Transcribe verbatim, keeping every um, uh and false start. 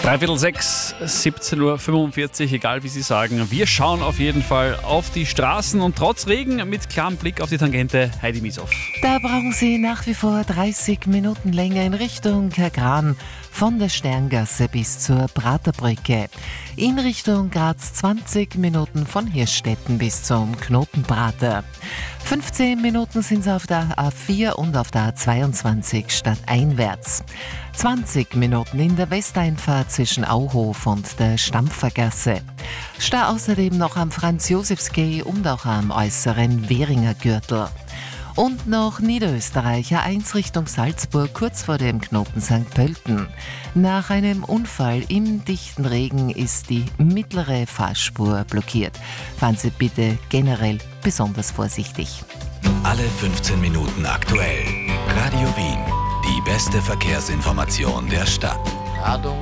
Dreiviertel sechs, siebzehn Uhr fünfundvierzig, egal wie Sie sagen. Wir schauen auf jeden Fall auf die Straßen und trotz Regen mit klarem Blick auf die Tangente. Heidi Mieshoff. Da brauchen Sie nach wie vor dreißig Minuten länger in Richtung Kergran, von der Sterngasse bis zur Praterbrücke. In Richtung Graz zwanzig Minuten von Hirschstetten bis zum Knotenprater. fünfzehn Minuten sind es auf der A vier und auf der A zweiundzwanzig stadteinwärts. zwanzig Minuten in der Westeinfahrt zwischen Auhof und der Stampfergasse. Stau außerdem noch am Franz-Josefs-Quai und auch am äußeren Währinger Gürtel. Und noch Niederösterreich, A eins Richtung Salzburg, kurz vor dem Knoten Sankt Pölten. Nach einem Unfall im dichten Regen ist die mittlere Fahrspur blockiert. Fahren Sie bitte generell besonders vorsichtig. Alle fünfzehn Minuten aktuell. Radio Wien. Die beste Verkehrsinformation der Stadt.